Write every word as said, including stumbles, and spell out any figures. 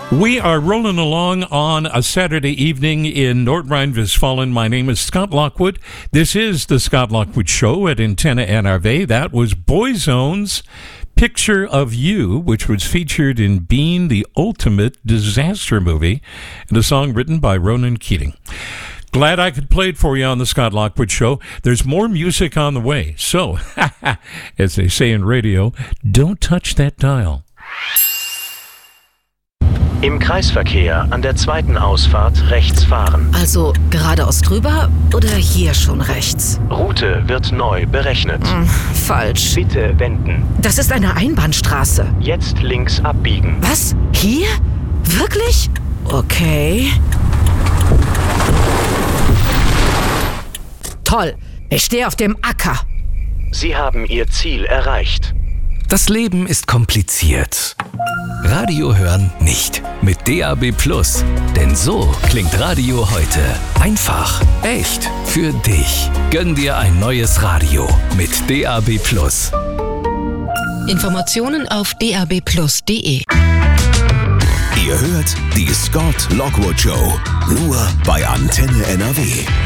We are rolling along on a Saturday evening in Nordrhein-Westfalen. My name is Scott Lockwood. This is the Scott Lockwood Show at Antenne N R V. That was Boyzone's Picture of You, which was featured in Bean, the Ultimate Disaster Movie, and a song written by Ronan Keating. Glad I could play it for you on the Scott Lockwood Show. There's more music on the way. So, as they say in radio, don't touch that dial. Im Kreisverkehr an der zweiten Ausfahrt rechts fahren. Also geradeaus drüber oder hier schon rechts? Route wird neu berechnet. Hm, falsch. Bitte wenden. Das ist eine Einbahnstraße. Jetzt links abbiegen. Was? Hier? Wirklich? Okay. Toll. Ich stehe auf dem Acker. Sie haben Ihr Ziel erreicht. Das Leben ist kompliziert. Radio hören nicht. Mit D A B Plus. Denn so klingt Radio heute. Einfach, echt, für dich. Gönn dir ein neues Radio mit D A B Plus. Informationen auf d a b plus punkt d e. Ihr hört die Scott Lockwood Show. Nur bei Antenne N R W.